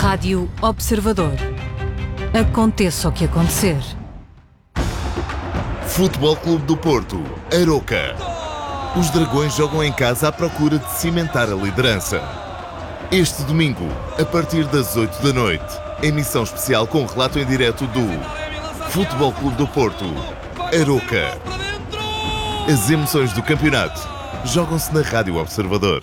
Rádio Observador. Aconteça o que acontecer. Futebol Clube do Porto, Aroca. Os Dragões jogam em casa à procura de cimentar a liderança. Este domingo, a partir das 8 da noite, emissão especial com relato em direto do Futebol Clube do Porto, Aroca. As emoções do campeonato jogam-se na Rádio Observador.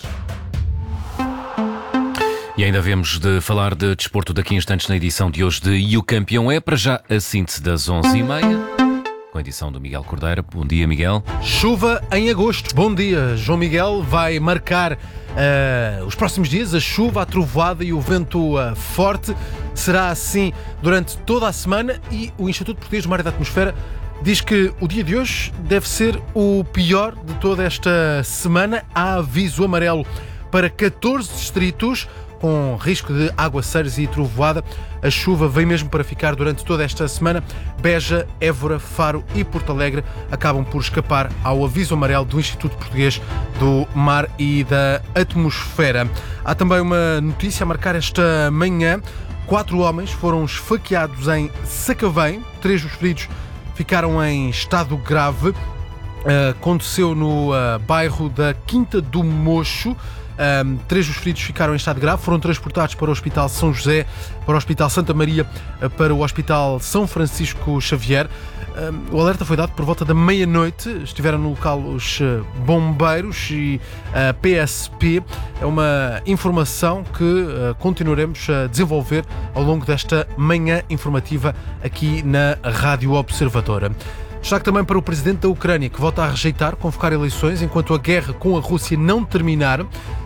E ainda havemos de falar de desporto daqui a instantes na edição de hoje de E o Campeão é. Para já a síntese das 11h30, com a edição do Miguel Cordeiro. Bom dia, Miguel. Chuva em agosto. Bom dia. João Miguel vai marcar os próximos dias. A chuva, a trovoada e o vento forte. Será assim durante toda a semana e o Instituto Português do Mar e da Atmosfera diz que o dia de hoje deve ser o pior de toda esta semana. Há aviso amarelo para 14 distritos com risco de aguaceiros e trovoada. A chuva vem mesmo para ficar durante toda esta semana. Beja, Évora, Faro e Porto Alegre acabam por escapar ao aviso amarelo do Instituto Português do Mar e da Atmosfera. Há também uma notícia a marcar esta manhã. 4 homens foram esfaqueados em Sacavém. 3 dos feridos ficaram em estado grave. Aconteceu no bairro da Quinta do Mocho. 3 dos feridos ficaram em estado grave, foram transportados para o Hospital São José, para o Hospital Santa Maria, para o Hospital São Francisco Xavier. O alerta foi dado por volta da meia-noite. Estiveram no local os bombeiros e a PSP. É uma informação que continuaremos a desenvolver ao longo desta manhã informativa aqui na Rádio Observadora. Destaque também para o presidente da Ucrânia, que volta a rejeitar convocar eleições enquanto a guerra com a Rússia não terminar.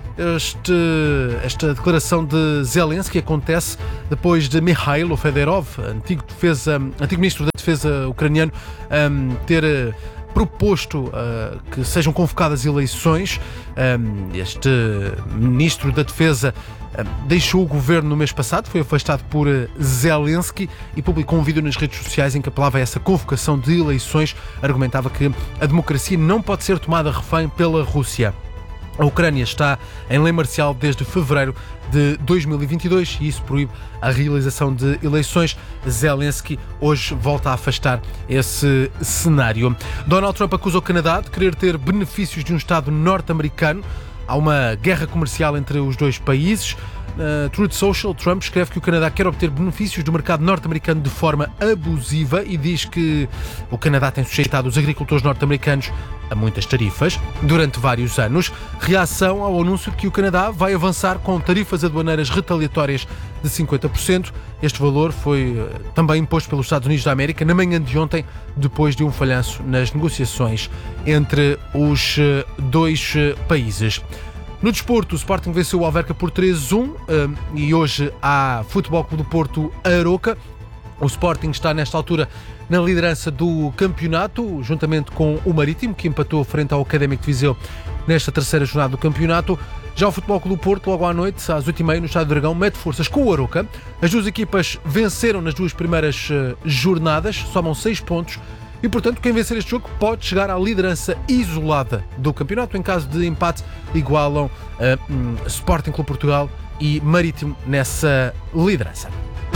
Esta declaração de Zelensky acontece depois de Mikhailo Fedorov, antigo ministro da Defesa ucraniano, ter proposto que sejam convocadas eleições. Este ministro da Defesa deixou o governo no mês passado, foi afastado por Zelensky e publicou um vídeo nas redes sociais em que apelava a essa convocação de eleições. Argumentava que a democracia não pode ser tomada refém pela Rússia. A Ucrânia está em lei marcial desde fevereiro de 2022 e isso proíbe a realização de eleições. Zelensky hoje volta a afastar esse cenário. Donald Trump acusa o Canadá de querer ter benefícios de um Estado norte-americano. Há uma guerra comercial entre os dois países. Truth Social, Trump escreve que o Canadá quer obter benefícios do mercado norte-americano de forma abusiva e diz que o Canadá tem sujeitado os agricultores norte-americanos a muitas tarifas durante vários anos. Reação ao anúncio de que o Canadá vai avançar com tarifas aduaneiras retaliatórias de 50%. Este valor foi também imposto pelos Estados Unidos da América na manhã de ontem, depois de um falhanço nas negociações entre os dois países. No desporto, o Sporting venceu o Alverca por 3-1 e hoje há Futebol Clube do Porto Aroca. O Sporting está nesta altura na liderança do campeonato, juntamente com o Marítimo, que empatou frente ao Académico de Viseu nesta terceira jornada do campeonato. Já o Futebol Clube do Porto, logo à noite, às 8h30, no Estádio do Dragão, mete forças com o Aroca. As duas equipas venceram nas duas primeiras jornadas, somam 6 pontos. E, portanto, quem vencer este jogo pode chegar à liderança isolada do campeonato. Em caso de empate, igualam Sporting Clube Portugal e Marítimo nessa liderança.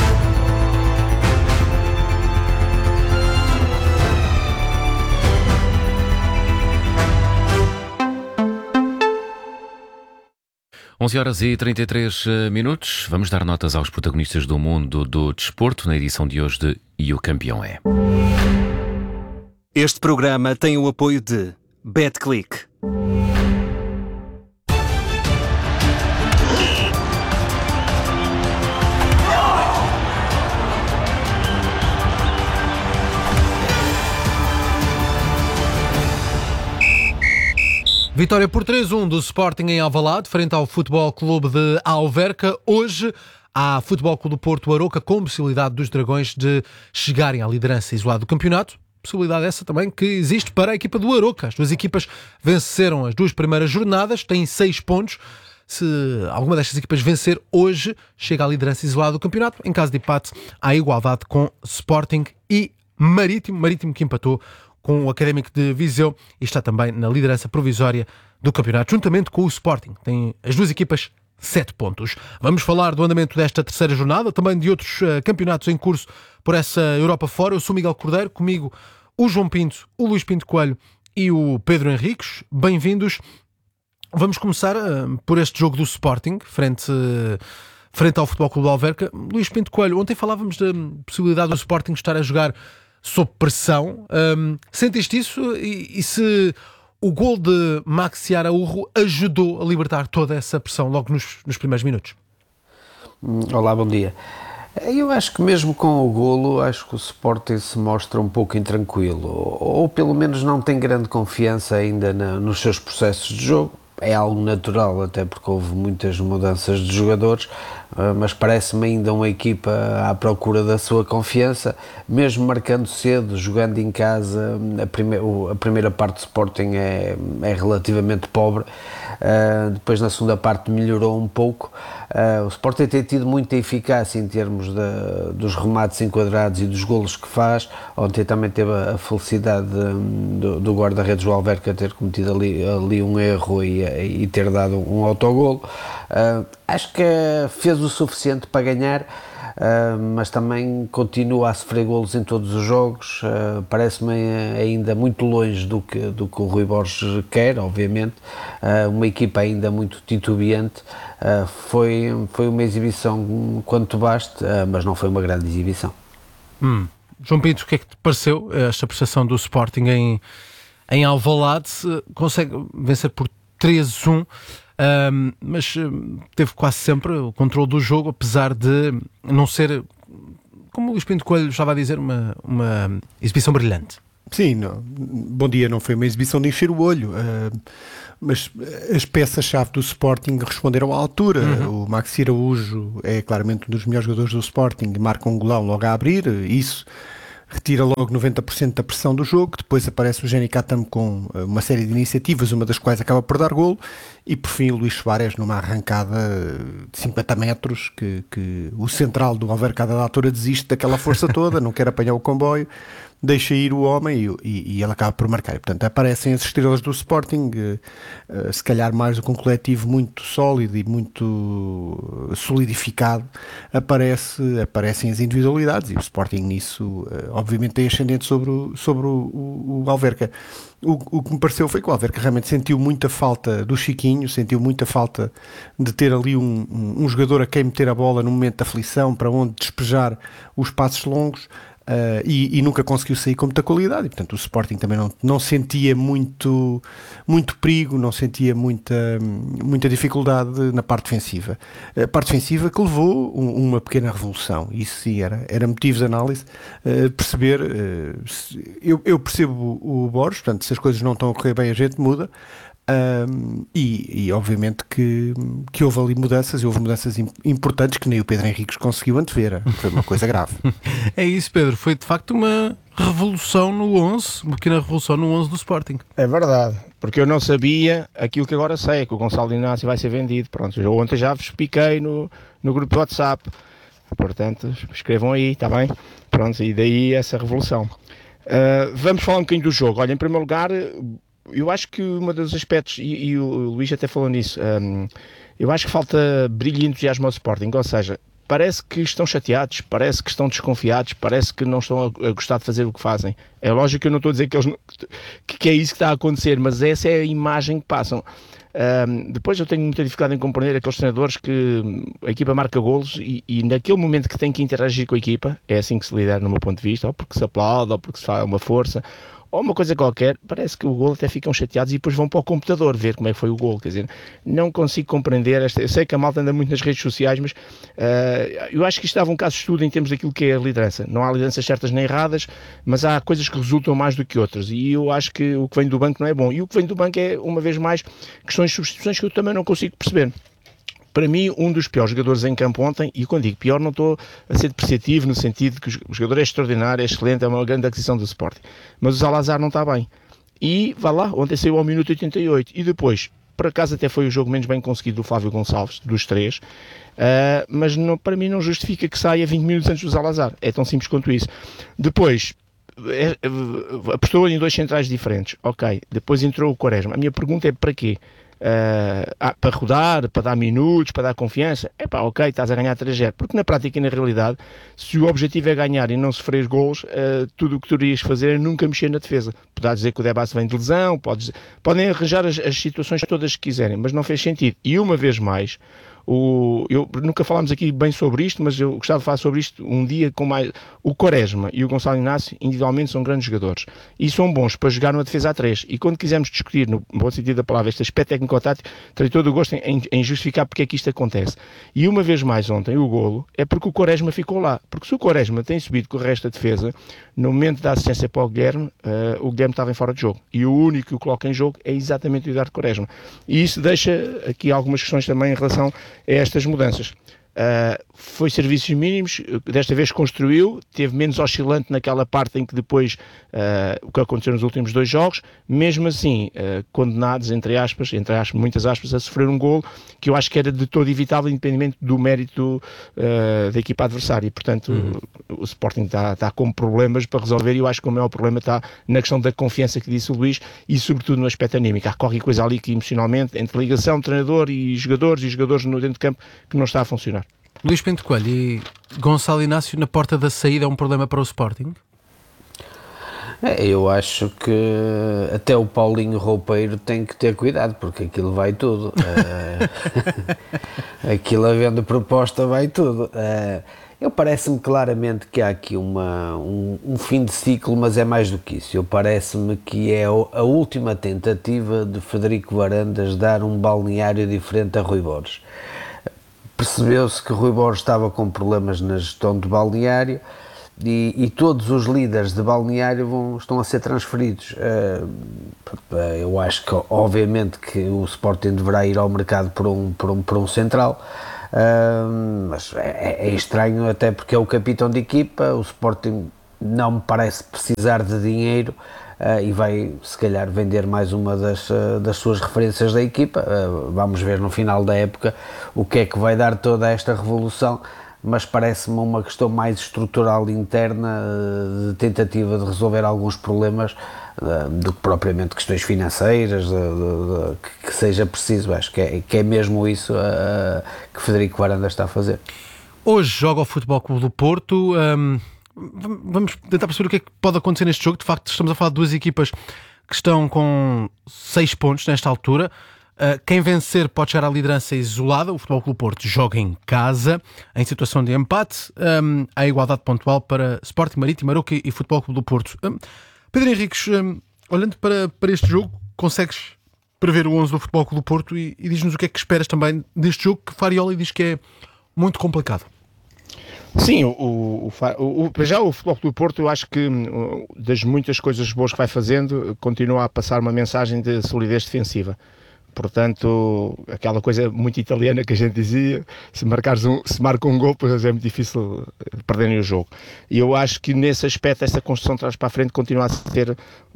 Onze horas e 33 minutos. Vamos dar notas aos protagonistas do mundo do desporto na edição de hoje de E o Campeão é. Este programa tem o apoio de BetClick. Vitória por 3-1 do Sporting em Alvalade, frente ao Futebol Clube de Alverca. Hoje há Futebol Clube do Porto Aroca com possibilidade dos Dragões de chegarem à liderança isolada do campeonato. Possibilidade essa também que existe para a equipa do Aroca. As duas equipas venceram as duas primeiras jornadas, têm 6 pontos. Se alguma destas equipas vencer hoje, chega à liderança isolada do campeonato. Em caso de empate, há igualdade com Sporting e Marítimo. Marítimo que empatou com o Académico de Viseu e está também na liderança provisória do campeonato, juntamente com o Sporting. Tem as duas equipas 7 pontos. Vamos falar do andamento desta terceira jornada, também de outros campeonatos em curso por essa Europa fora. Eu sou Miguel Cordeiro, comigo o João Pinto, o Luís Pinto Coelho e o Pedro Henriques. Bem-vindos. Vamos começar por este jogo do Sporting, frente ao Futebol Clube de Alverca. Luís Pinto Coelho, ontem falávamos da possibilidade do Sporting estar a jogar sob pressão. Sentiste isso? E se o gol de Maxi Araújo ajudou a libertar toda essa pressão logo nos primeiros minutos? Olá, bom dia. Eu acho que mesmo com o golo, acho que o Sporting se mostra um pouco intranquilo, ou pelo menos não tem grande confiança ainda nos seus processos de jogo. É algo natural, até porque houve muitas mudanças de jogadores, mas parece-me ainda uma equipa à procura da sua confiança, mesmo marcando cedo, jogando em casa. A primeira parte do Sporting é relativamente pobre, depois na segunda parte melhorou um pouco. O Sporting tem tido muita eficácia em termos dos remates enquadrados e dos golos que faz. Ontem também teve a felicidade do guarda-redes do Alverca ter cometido ali um erro e ter dado um autogolo. Acho que fez o suficiente para ganhar, mas também continua a sofrer golos em todos os jogos. Parece-me ainda muito longe do que o Rui Borges quer, obviamente. Uma equipa ainda muito titubeante. Foi uma exibição quanto baste, mas não foi uma grande exibição. João Pinto, o que é que te pareceu esta prestação do Sporting em Alvalade? Consegue vencer por 3-1, mas teve quase sempre o controle do jogo, apesar de não ser, como o Luís Pinto Coelho estava a dizer, uma exibição brilhante. Sim, não. Bom dia, não foi uma exibição de encher o olho, mas as peças-chave do Sporting responderam à altura. O Maxi Araújo é claramente um dos melhores jogadores do Sporting, marca um golão logo a abrir, isso retira logo 90% da pressão do jogo. Depois aparece o Jenny Katam com uma série de iniciativas, uma das quais acaba por dar golo, e por fim o Luís Soares numa arrancada de 50 metros que o central do Alverca da altura desiste daquela força toda, não quer apanhar o comboio, deixa ir o homem e ele acaba por marcar. E, portanto, aparecem as estrelas do Sporting, se calhar mais do que um coletivo muito sólido e muito solidificado, aparecem as individualidades, e o Sporting nisso obviamente tem ascendente sobre o Alverca. O que me pareceu foi que o Alverca realmente sentiu muita falta do Chiquinho, sentiu muita falta de ter ali um jogador a quem meter a bola no momento de aflição, para onde despejar os passos longos. E nunca conseguiu sair com muita qualidade, e portanto o Sporting também não sentia muito perigo, não sentia muita dificuldade na parte defensiva. A parte defensiva que levou uma pequena revolução, isso sim era motivo de análise, perceber. Eu percebo o Borges, portanto, se as coisas não estão a correr bem, a gente muda. E obviamente que houve ali mudanças, e houve mudanças importantes que nem o Pedro Henriques conseguiu antever. Foi uma coisa grave. É isso, Pedro, foi de facto uma revolução no 11, uma pequena revolução no 11 do Sporting. É verdade, porque eu não sabia aquilo que agora sei, que o Gonçalo Inácio vai ser vendido. Pronto, eu ontem já vos expliquei no grupo do WhatsApp, portanto escrevam aí, está bem? Pronto, e daí essa revolução. Vamos falar um bocadinho do jogo. Olha, em primeiro lugar, eu acho que um dos aspectos, e o Luís até falou nisso, eu acho que falta brilho e entusiasmo ao Sporting, ou seja, parece que estão chateados, parece que estão desconfiados, parece que não estão a gostar de fazer o que fazem. É lógico que eu não estou a dizer que é isso que está a acontecer, mas essa é a imagem que passam. Depois eu tenho muita dificuldade em compreender aqueles treinadores que a equipa marca golos e naquele momento que tem que interagir com a equipa, é assim que se lidera no meu ponto de vista, ou porque se aplaude, ou porque se faz uma força, ou uma coisa qualquer, parece que o golo até ficam chateados e depois vão para o computador ver como é que foi o golo. Quer dizer, não consigo compreender eu sei que a malta anda muito nas redes sociais, mas eu acho que isto dava um caso de estudo em termos daquilo que é a liderança. Não há lideranças certas nem erradas, mas há coisas que resultam mais do que outras, e eu acho que o que vem do banco não é bom, e o que vem do banco é, uma vez mais, questões de substituições que eu também não consigo perceber. Para mim, um dos piores jogadores em campo ontem, e quando digo pior não estou a ser depreciativo no sentido de que o jogador é extraordinário, é excelente, é uma grande aquisição do Sporting, mas o Zalazar não está bem. E, vá lá, ontem saiu ao minuto 88, e depois, por acaso até foi o jogo menos bem conseguido do Flávio Gonçalves, dos três, mas não, para mim não justifica que saia 20 minutos antes do Zalazar, é tão simples quanto isso. Depois, apostou em dois centrais diferentes, ok, depois entrou o Quaresma. A minha pergunta é para quê? para rodar, para dar minutos, para dar confiança, ok, estás a ganhar 3-0, porque na prática e na realidade, se o objetivo é ganhar e não sofrer golos, tudo o que tu irias fazer é nunca mexer na defesa. Podes dizer que o Debate vem de lesão, podem arranjar as situações todas que quiserem, mas não fez sentido. E uma vez mais, nunca falámos aqui bem sobre isto, mas eu gostava de falar sobre isto um dia com mais. O Quaresma e o Gonçalo Inácio individualmente são grandes jogadores e são bons para jogar numa defesa a 3, e quando quisermos discutir, no bom sentido da palavra, este aspecto técnico-tático, terei todo o gosto em justificar porque é que isto acontece. E uma vez mais ontem o golo é porque o Quaresma ficou lá, porque se o Quaresma tem subido com o resto da defesa, no momento da assistência para o Guilherme estava em fora de jogo, e o único que o coloca em jogo é exatamente o Eduardo Quaresma, e isso deixa aqui algumas questões também em relação a estas mudanças. Foi serviços mínimos, desta vez construiu, teve menos oscilante naquela parte em que depois o que aconteceu nos últimos 2 jogos, mesmo assim condenados, entre aspas, muitas aspas, a sofrer um golo que eu acho que era de todo evitável, independente do mérito da equipa adversária, e portanto o Sporting está com problemas para resolver, e eu acho que o maior problema está na questão da confiança que disse o Luís, e sobretudo no aspecto anímico. Há qualquer coisa ali que emocionalmente, entre ligação, treinador e jogadores no dentro de campo, que não está a funcionar. Luís Pinto Coelho e Gonçalo Inácio na porta da saída é um problema para o Sporting? Eu acho que até o Paulinho Roupeiro tem que ter cuidado, porque aquilo vai tudo. Aquilo havendo proposta vai tudo. Parece-me claramente que há aqui um fim de ciclo, mas é mais do que isso. Parece-me que é a última tentativa de Frederico Varandas dar um balneário diferente a Rui Borges. Percebeu-se que Rui Borges estava com problemas na gestão do balneário e todos os líderes de balneário estão a ser transferidos. Eu acho que, obviamente, que o Sporting deverá ir ao mercado por um central, mas é estranho, até porque é o capitão de equipa. O Sporting não me parece precisar de dinheiro, e vai, se calhar, vender mais uma das suas referências da equipa. Vamos ver no final da época o que é que vai dar toda esta revolução, mas parece-me uma questão mais estrutural interna, de tentativa de resolver alguns problemas, do que propriamente questões financeiras, que seja preciso. Acho que é mesmo isso que Frederico Varandas está a fazer. Hoje joga o Futebol Clube do Porto. Vamos tentar perceber o que é que pode acontecer neste jogo. De facto, estamos a falar de 2 equipas que estão com 6 pontos nesta altura. Quem vencer pode chegar à liderança isolada. O Futebol Clube do Porto joga em casa, em situação de empate. Há igualdade pontual para Sporting, Marítimo, Aroca e Futebol Clube do Porto. Pedro Henriques, olhando para este jogo, consegues prever o 11 do Futebol Clube do Porto e diz-nos o que é que esperas também deste jogo, que Farioli diz que é muito complicado. Sim, para já o Futebol Clube do Porto, eu acho que das muitas coisas boas que vai fazendo, continua a passar uma mensagem de solidez defensiva. Portanto, aquela coisa muito italiana que a gente dizia, se marca um gol, pois é muito difícil perderem o jogo. E eu acho que nesse aspecto, essa construção de trás para a frente continua a ter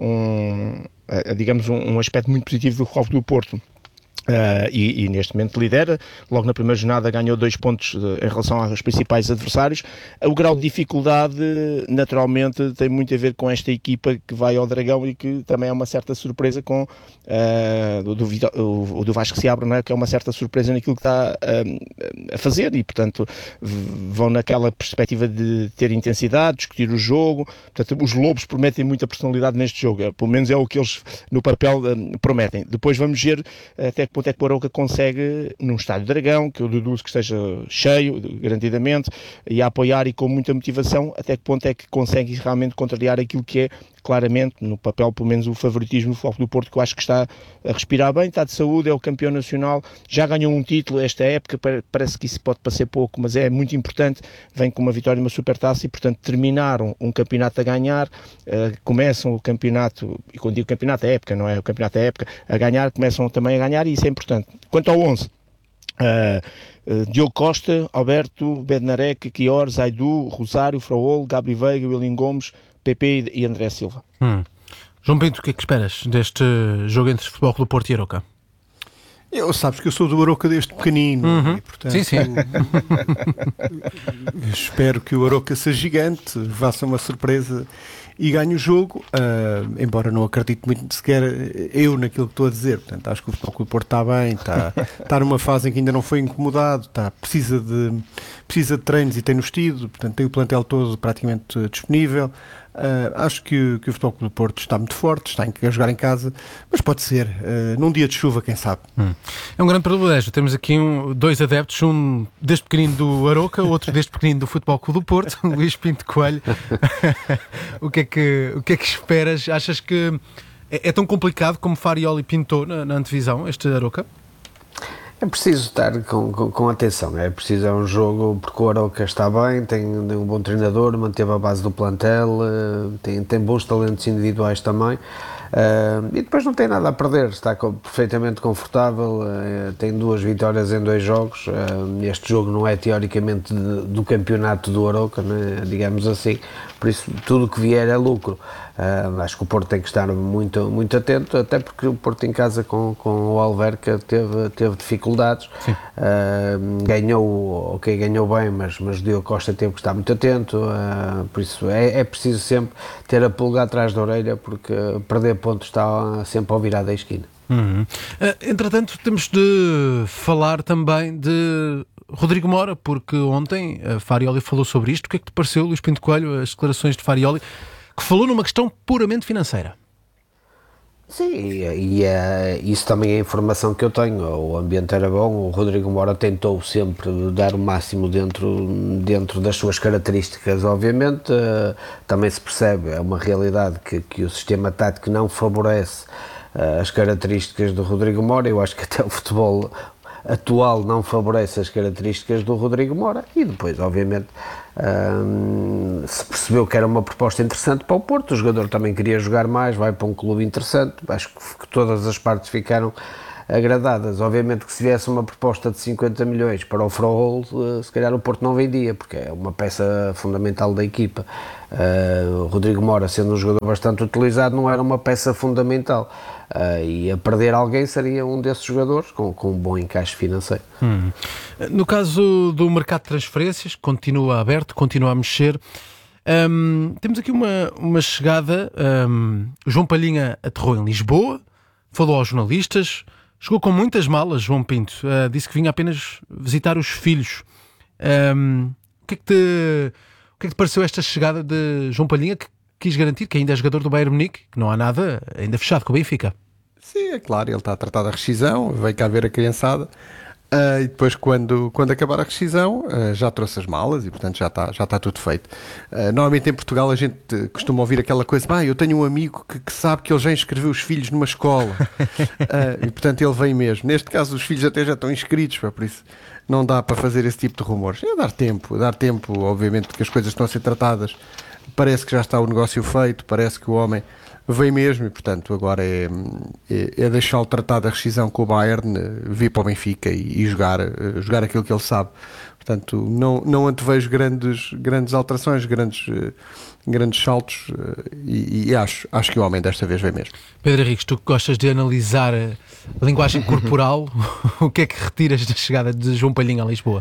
um aspecto muito positivo do Futebol Clube do Porto. E neste momento lidera. Logo na primeira jornada ganhou 2 pontos em relação aos principais adversários. O grau de dificuldade naturalmente tem muito a ver com esta equipa que vai ao Dragão e que também é uma certa surpresa com o do Vasco se abre, não é? Que é uma certa surpresa naquilo que está a fazer, e portanto vão naquela perspectiva de ter intensidade, discutir o jogo. Portanto, os Lobos prometem muita personalidade neste jogo, pelo menos é o que eles no papel prometem. Depois vamos ver até que ponto é que o Arouca consegue, num estádio Dragão, que eu deduzo que esteja cheio, garantidamente, e a apoiar e com muita motivação, até que ponto é que consegue realmente contrariar aquilo que é claramente, no papel, pelo menos o favoritismo do Futebol do Porto, que eu acho que está a respirar bem, está de saúde, é o campeão nacional, já ganhou um título esta época, parece que isso pode parecer pouco, mas é muito importante, vem com uma vitória numa supertaça e, portanto, terminaram um campeonato a ganhar, começam o campeonato, e quando digo campeonato é época, não é o campeonato é época, a ganhar, começam também a ganhar, e isso é importante. Quanto ao 11, Diogo Costa, Alberto, Bednarek, Chior, Zaidu, Rosário, Fraol, Gabri Veiga, William Gomes, PP e André Silva. João Pinto, o que é que esperas deste jogo entre Futebol Clube do Porto e Arouca? Sabes que eu sou do Aroca desde pequenino e, portanto, Sim. espero que o Aroca seja gigante, faça uma surpresa e ganhe o jogo, embora não acredite muito sequer eu naquilo que estou a dizer. Portanto, acho que o Futebol Clube do Porto está bem, está numa fase em que ainda não foi incomodado, precisa de treinos e tem-nos tido, portanto tem o plantel todo praticamente disponível. Acho que o Futebol Clube do Porto está muito forte, está a jogar em casa, mas pode ser num dia de chuva, quem sabe. É um grande privilégio. Temos aqui dois adeptos, um desde pequenino do Aroca, outro desde pequenino do Futebol Clube do Porto, Luís Pinto Coelho. O que é que esperas? Achas que é tão complicado como Farioli pintou na antevisão, este Aroca? É preciso estar com atenção, é preciso, é um jogo, porque o Aroca está bem, tem um bom treinador, manteve a base do plantel, tem bons talentos individuais também, e depois não tem nada a perder, está perfeitamente confortável, tem 2 vitórias em 2 jogos, este jogo não é teoricamente do campeonato do Aroca, né, digamos assim, por isso tudo o que vier é lucro. Acho que o Porto tem que estar muito, muito atento, até porque o Porto em casa com o Alverca teve dificuldades, ganhou bem, mas o Diogo Costa teve que estar muito atento, por isso é preciso sempre ter a pulga atrás da orelha, porque perder pontos está sempre ao virar da esquina. Entretanto, temos de falar também de Rodrigo Mora, porque ontem Farioli falou sobre isto. O que é que te pareceu, Luís Pinto Coelho, as declarações de Farioli, que falou numa questão puramente financeira? Sim, e isso também é a informação que eu tenho. O ambiente era bom, o Rodrigo Mora tentou sempre dar o máximo dentro das suas características, obviamente. Também se percebe, é uma realidade que o sistema tático não favorece as características do Rodrigo Mora. Eu acho que até o futebol atual não favorece as características do Rodrigo Mora, e depois, obviamente, se percebeu que era uma proposta interessante para o Porto, o jogador também queria jogar mais, vai para um clube interessante, acho que todas as partes ficaram agradadas. Obviamente que se viesse uma proposta de 50 milhões para o Frol, se calhar o Porto não vendia, porque é uma peça fundamental da equipa. O Rodrigo Mora, sendo um jogador bastante utilizado, não era uma peça fundamental, e a perder alguém seria um desses jogadores com um bom encaixe financeiro. No caso do mercado de transferências, continua aberto, continua a mexer. Temos aqui uma chegada. O João Palhinha aterrou em Lisboa, falou aos jornalistas, chegou com muitas malas. João Pinto disse que vinha apenas visitar os filhos. O que é que te pareceu esta chegada de João Palhinha, que quis garantir que ainda é jogador do Bayern Munique, que não há nada ainda fechado com o Benfica? Sim, é claro, ele está a tratar da rescisão, veio cá ver a criançada, e depois quando acabar a rescisão já trouxe as malas e portanto já está tudo feito. Normalmente em Portugal a gente costuma ouvir aquela coisa, eu tenho um amigo que sabe que ele já inscreveu os filhos numa escola, e portanto ele vem mesmo. Neste caso os filhos até já estão inscritos, por isso não dá para fazer esse tipo de rumores. É dar tempo, obviamente que as coisas estão a ser tratadas, parece que já está o negócio feito, parece que o homem vem mesmo, e portanto agora é deixá-lo tratar da rescisão com o Bayern, vir para o Benfica e jogar aquilo que ele sabe. Portanto, não antevejo grandes alterações, grandes saltos, e acho que o homem desta vez vem mesmo. Pedro Henriques, tu que gostas de analisar a linguagem corporal, o que é que retiras da chegada de João Palhinha a Lisboa?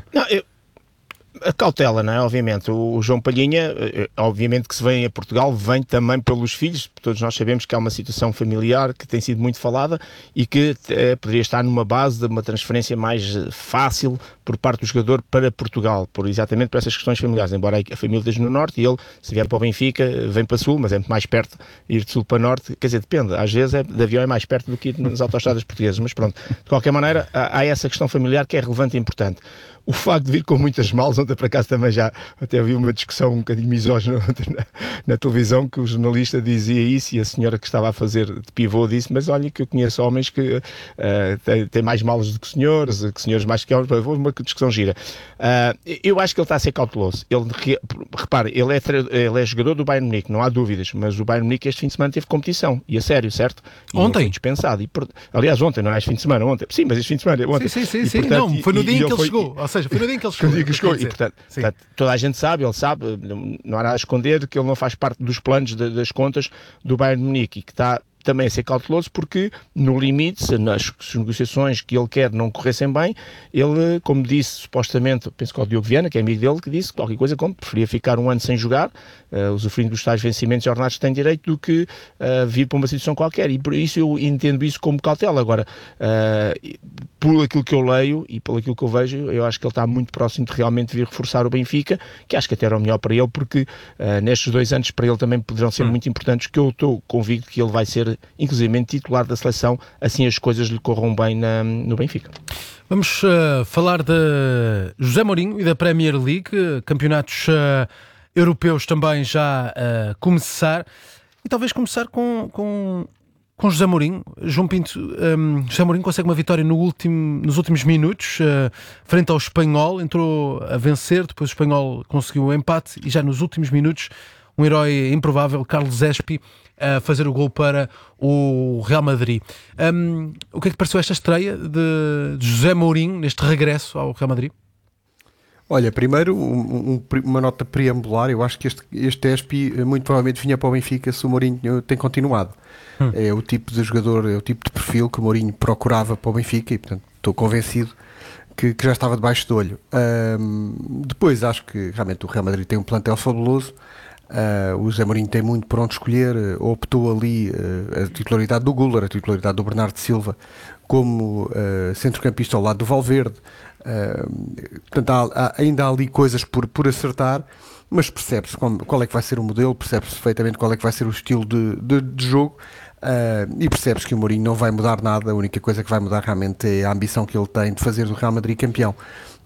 A cautela, não é? Obviamente, o João Palhinha, obviamente que se vem a Portugal, vem também pelos filhos. Todos nós sabemos que há uma situação familiar que tem sido muito falada e que poderia estar numa base de uma transferência mais fácil por parte do jogador para Portugal, exatamente por essas questões familiares. Embora a família esteja no Norte e ele, se vier para o Benfica, vem para Sul, mas é muito mais perto ir de Sul para Norte. Quer dizer, depende. Às vezes de avião é mais perto do que ir nas autoestradas portuguesas, mas pronto. De qualquer maneira, há essa questão familiar que é relevante e importante. O facto de vir com muitas malas, ontem por acaso também já até havia uma discussão um bocadinho misógina na televisão, que o jornalista dizia isso e a senhora que estava a fazer de pivô disse, mas olha que eu conheço homens que têm mais malas do que senhores mais que homens, houve uma discussão gira. Eu acho que ele está a ser cauteloso. Repare, ele é jogador do Bayern Munique, não há dúvidas, mas o Bayern Munique este fim de semana teve competição, e a sério, certo? E ontem? Foi dispensado. Aliás, ontem, não é este fim de semana, ontem. Sim, mas este fim de semana, ontem. Sim. Não, foi no dia em que ele chegou. Ou seja, foi no dia em que ele chegou. E, portanto, toda a gente sabe, ele sabe, não há nada a esconder que ele não faz parte dos planos das contas do Bayern Munique e que está também a ser cauteloso, porque no limite, se as negociações que ele quer não corressem bem, ele, como disse, supostamente, penso que é o Diogo Viana, que é amigo dele, que disse qualquer coisa como preferia ficar um ano sem jogar, usufruindo dos tais vencimentos e ordenados que tem direito, do que vir para uma situação qualquer, e por isso eu entendo isso como cautela. Agora, por aquilo que eu leio e por aquilo que eu vejo, eu acho que ele está muito próximo de realmente vir reforçar o Benfica, que acho que até era o melhor para ele, porque nestes 2 anos para ele também poderão ser muito importantes, que eu estou convicto que ele vai ser inclusivamente titular da seleção, assim as coisas lhe corram bem no Benfica. Vamos falar de José Mourinho e da Premier League, campeonatos europeus também já a começar, e talvez começar com José Mourinho. João Pinto, José Mourinho consegue uma vitória nos últimos minutos, frente ao Espanhol, entrou a vencer, depois o Espanhol conseguiu o empate, e já nos últimos minutos um herói improvável, Carlos Espi, a fazer o gol para o Real Madrid. O que é que te pareceu esta estreia de José Mourinho, neste regresso ao Real Madrid? Olha, primeiro uma nota preambular. Eu acho que este Espi muito provavelmente vinha para o Benfica se o Mourinho tem continuado. É o tipo de jogador, é o tipo de perfil que o Mourinho procurava para o Benfica, e portanto estou convencido que já estava debaixo do olho. Depois acho que realmente o Real Madrid tem um plantel fabuloso. O José Mourinho tem muito por onde escolher, optou ali a titularidade do Güler, a titularidade do Bernardo Silva como centrocampista ao lado do Valverde. Portanto, ainda há ali coisas por acertar, mas percebe-se qual é que vai ser o modelo, percebe-se perfeitamente qual é que vai ser o estilo de jogo, e percebe-se que o Mourinho não vai mudar nada. A única coisa que vai mudar realmente é a ambição que ele tem de fazer do Real Madrid campeão.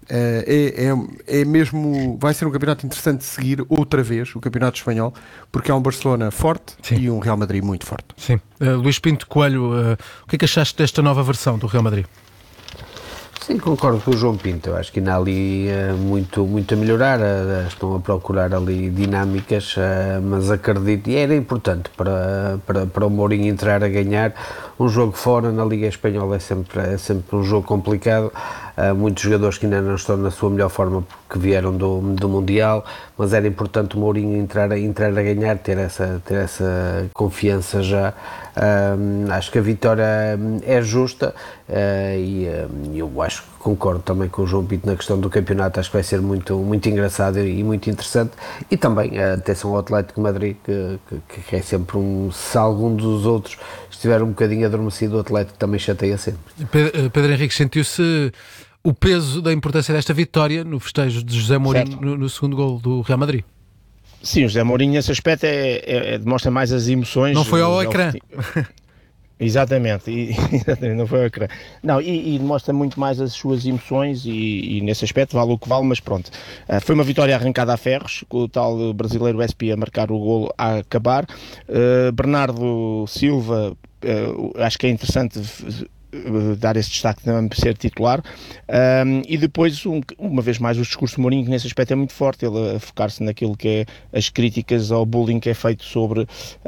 É mesmo, vai ser um campeonato interessante de seguir outra vez, o campeonato espanhol, porque há um Barcelona forte. Sim. E um Real Madrid muito forte. Sim. Luís Pinto Coelho, o que é que achaste desta nova versão do Real Madrid? Sim, concordo com o João Pinto. Eu acho que ainda há ali muito a melhorar, estão a procurar ali dinâmicas, mas acredito, e era importante para o Mourinho entrar a ganhar. Um jogo fora na Liga Espanhola é sempre um jogo complicado. Muitos jogadores que ainda não estão na sua melhor forma porque vieram do Mundial, mas era importante o Mourinho entrar a ganhar, ter essa confiança já. Acho que a vitória é justa, e eu acho que concordo também com o João Pinto na questão do campeonato. Acho que vai ser muito engraçado e muito interessante, e também atenção ao Atlético de Madrid, que é sempre se algum dos outros estiver um bocadinho adormecido, o Atlético também chateia sempre. Pedro Henrique, sentiu-se o peso da importância desta vitória no festejo de José Mourinho no segundo gol do Real Madrid? Sim, o José Mourinho nesse aspecto demonstra mais as emoções. Não foi ao ecrã. Exatamente, não foi ao ecrã. Não, e demonstra muito mais as suas emoções, e nesse aspecto vale o que vale, mas pronto. Foi uma vitória arrancada a ferros, com o tal brasileiro Espi a marcar o golo a acabar. Bernardo Silva, acho que é interessante dar esse destaque também por ser titular, e depois uma vez mais o discurso do Mourinho, que nesse aspecto é muito forte, ele a focar-se naquilo que é as críticas ao bullying que é feito sobre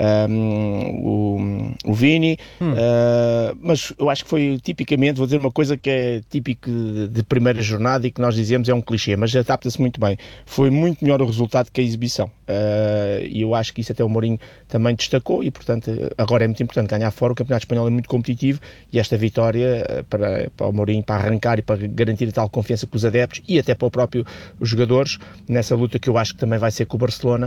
o Vini, mas eu acho que foi tipicamente, vou dizer uma coisa que é típico de primeira jornada e que nós dizemos é um clichê, mas adapta-se muito bem. Foi muito melhor o resultado que a exibição, e eu acho que isso até o Mourinho também destacou, e portanto agora é muito importante ganhar fora. O Campeonato Espanhol é muito competitivo, e esta vitória para o Mourinho, para arrancar e para garantir a tal confiança com os adeptos e até para os jogadores nessa luta, que eu acho que também vai ser com o Barcelona,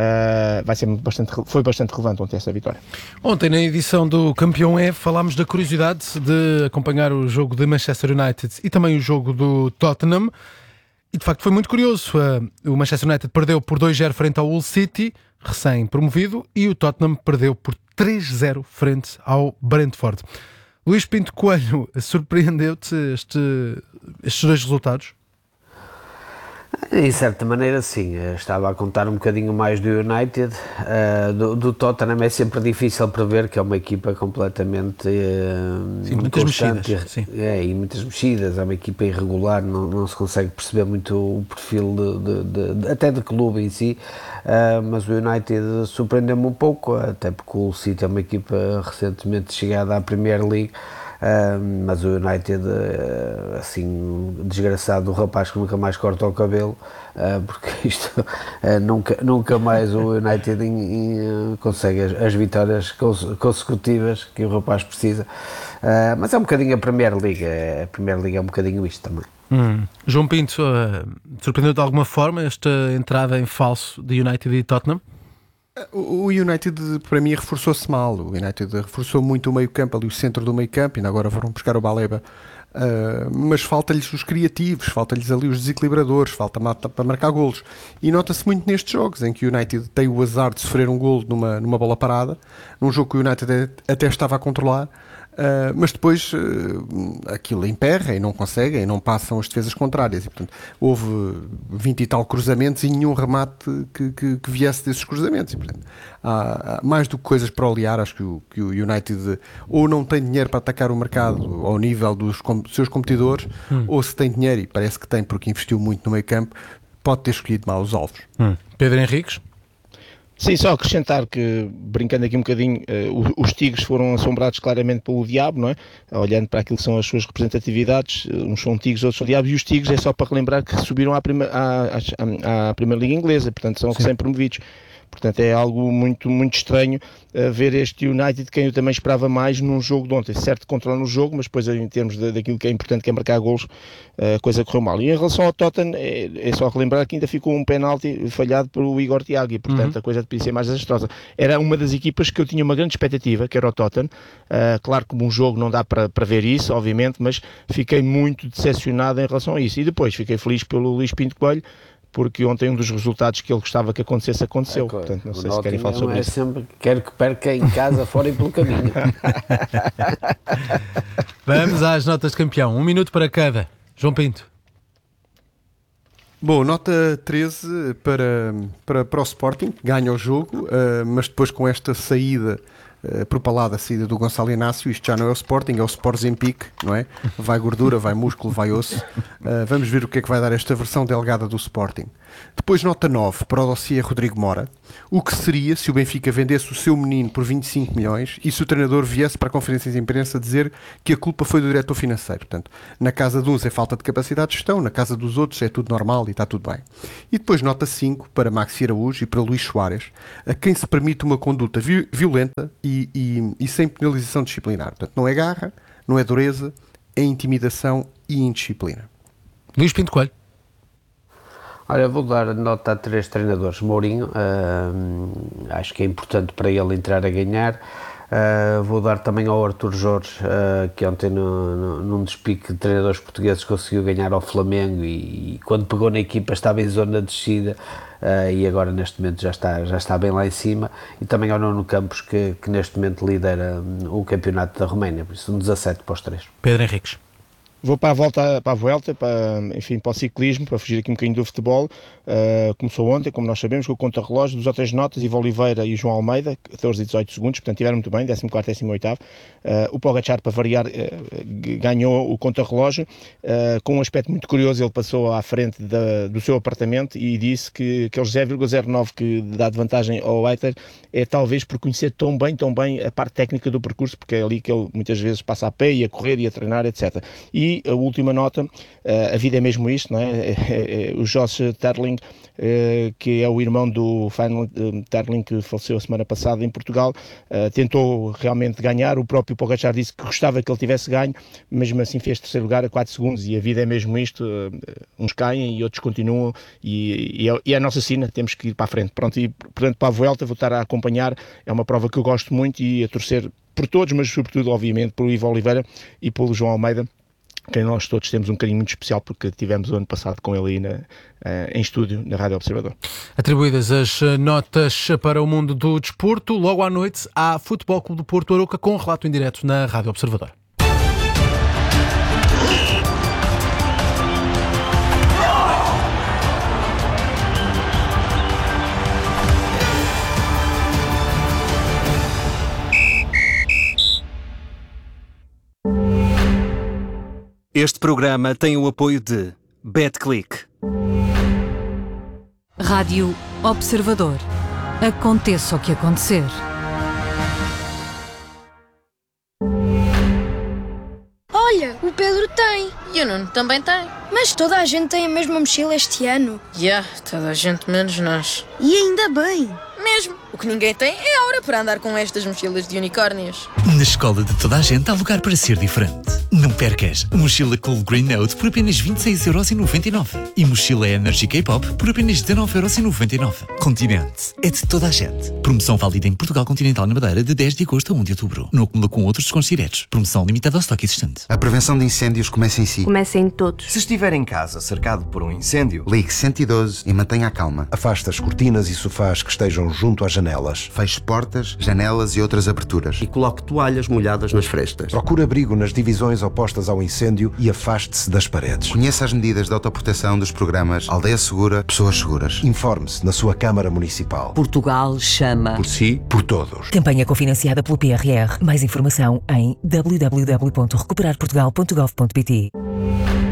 foi bastante relevante ontem essa vitória. Ontem, na edição do Campeão E, falámos da curiosidade de acompanhar o jogo de Manchester United e também o jogo do Tottenham, e de facto foi muito curioso. O Manchester United perdeu por 2-0 frente ao Hull City, recém-promovido, e o Tottenham perdeu por 3-0 frente ao Brentford. Luís Pinto Coelho, surpreendeu-te estes dois resultados? Em certa maneira sim, estava a contar um bocadinho mais do United. Do Tottenham é sempre difícil prever, que é uma equipa completamente muitas mexidas, e muitas mexidas, é uma equipa irregular, não se consegue perceber muito o perfil até de clube em si, mas o United surpreendeu-me um pouco, até porque o City é uma equipa recentemente chegada à Premier League. mas o United, assim, desgraçado, o rapaz que nunca mais corta o cabelo, porque isto nunca mais o United consegue as vitórias consecutivas que o rapaz precisa, mas é um bocadinho a Premier League é um bocadinho isto também. João Pinto, surpreendeu de alguma forma esta entrada em falso de United e Tottenham? O United, para mim, reforçou-se mal. O United reforçou muito o meio-campo, ali o centro do meio-campo, ainda agora foram buscar o Baleba. Mas falta-lhes os criativos, falta-lhes ali os desequilibradores, falta para marcar golos. E nota-se muito nestes jogos em que o United tem o azar de sofrer um golo numa bola parada, num jogo que o United até estava a controlar. Mas depois aquilo emperra e não conseguem, não passam as defesas contrárias e, portanto, houve 20 e tal cruzamentos e nenhum remate que viesse desses cruzamentos e, portanto, há mais do que coisas para olear. Acho que o United ou não tem dinheiro para atacar o mercado ao nível dos seus competidores, ou se tem dinheiro, e parece que tem porque investiu muito no meio campo, pode ter escolhido mal os alvos. Pedro Henriques? Sim, só acrescentar que, brincando aqui um bocadinho, os Tigres foram assombrados claramente pelo diabo, não é? Olhando para aquilo que são as suas representatividades, uns são Tigres, outros são diabos, e os Tigres é só para relembrar que subiram à Primeira Liga Inglesa, portanto são recém-promovidos. Portanto, é algo muito, muito estranho ver este United, quem eu também esperava mais num jogo de ontem. Certo, controlando o jogo, mas depois em termos daquilo que é importante, que é marcar golos, a coisa correu mal. E em relação ao Tottenham, é só relembrar que ainda ficou um penalti falhado pelo Igor Thiago e, portanto, a coisa podia ser mais desastrosa. Era uma das equipas que eu tinha uma grande expectativa, que era o Tottenham. Claro que um jogo não dá para ver isso, obviamente, mas fiquei muito decepcionado em relação a isso. E depois fiquei feliz pelo Luís Pinto Coelho, porque ontem um dos resultados que ele gostava que acontecesse, aconteceu. Portanto, não sei se querem falar sobre isso. Sempre quero que perca em casa, fora e pelo caminho. Vamos às notas de campeão. 1 minuto para cada. João Pinto. Bom, nota 13 para o Sporting, ganha o jogo, mas depois com esta saída propalada, a saída do Gonçalo Inácio, isto já não é o Sporting, é o Sport Zempic, não é? Vai gordura, vai músculo, vai osso. Vamos ver o que é que vai dar esta versão delgada do Sporting. Depois nota 9 para o dossiê Rodrigo Mora. O que seria se o Benfica vendesse o seu menino por 25 milhões e se o treinador viesse para a conferência de imprensa dizer que a culpa foi do diretor financeiro? Portanto, na casa de uns é falta de capacidade de gestão, na casa dos outros é tudo normal e está tudo bem. E depois nota 5 para Maxi Araújo e para Luís Soares, a quem se permite uma conduta violenta e sem penalização disciplinar. Portanto, não é garra, não é dureza, é intimidação e indisciplina. Luís Pinto Coelho. Olha, vou dar nota a 3 treinadores. Mourinho, acho que é importante para ele entrar a ganhar. Vou dar também ao Artur Jorge, que ontem num despique de treinadores portugueses conseguiu ganhar ao Flamengo e quando pegou na equipa estava em zona de descida, e agora neste momento já está bem lá em cima. E também ao Nuno Campos, que neste momento lidera o campeonato da Roménia, por isso 17 para os 3. Pedro Henriques. Vou para a Vuelta, para o ciclismo, para fugir aqui um bocadinho do futebol. Começou ontem, como nós sabemos, com o contra-relógio dos outras notas, Ivo Oliveira e João Almeida, 14 e 18 segundos, portanto tiveram muito bem, 14º e 18º. O Pogačar, para variar, ganhou o contra-relógio. Com um aspecto muito curioso, ele passou à frente do seu apartamento e disse que aqueles 0,09 que dá de vantagem ao Eiter é talvez por conhecer tão bem a parte técnica do percurso, porque é ali que ele muitas vezes passa a pé e a correr e a treinar, etc. E a última nota, a vida é mesmo isto, não é? O Josh Terling, que é o irmão do Fernand Terling, que faleceu a semana passada em Portugal, tentou realmente ganhar. O próprio Pogačar disse que gostava que ele tivesse ganho, mas mesmo assim fez terceiro lugar a 4 segundos, e a vida é mesmo isto, uns caem e outros continuam, e é a nossa sina, temos que ir para a frente. Pronto, e portanto para a Vuelta vou estar a acompanhar, é uma prova que eu gosto muito e a torcer por todos, mas sobretudo obviamente pelo Ivo Oliveira e pelo João Almeida, quem nós todos temos um carinho muito especial porque tivemos o ano passado com ele aí em estúdio na Rádio Observador. Atribuídas as notas para o mundo do desporto, logo à noite há Futebol Clube do Porto Arouca com relato em direto na Rádio Observador. Este programa tem o apoio de BetClick. Rádio Observador. Aconteça o que acontecer. também tem. Mas toda a gente tem a mesma mochila este ano. Toda a gente menos nós. E ainda bem. Mesmo. O que ninguém tem é a hora para andar com estas mochilas de unicórnios. Na escola de toda a gente há lugar para ser diferente. Não percas. Mochila Cool Green Note por apenas 26,99€ e mochila Energy K-Pop por apenas 19,99€. Continente. É de toda a gente. Promoção válida em Portugal Continental na Madeira de 10 de agosto a 1 de outubro. No acúmulo com outros descontos diretos. Promoção limitada ao estoque existente. A prevenção de incêndios começa em si. Começa em todos. Se estiver em casa cercado por um incêndio, ligue 112 e mantenha a calma. Afaste as cortinas e sofás que estejam junto às janelas. Feche portas, janelas e outras aberturas. E coloque toalhas molhadas nas frestas. Procure abrigo nas divisões opostas ao incêndio e afaste-se das paredes. Conheça as medidas de autoproteção dos programas Aldeia Segura, Pessoas Seguras. Informe-se na sua Câmara Municipal. Portugal chama. Por si, por todos. Campanha cofinanciada pelo PRR. Mais informação em www.recuperarportugal.gov.pt.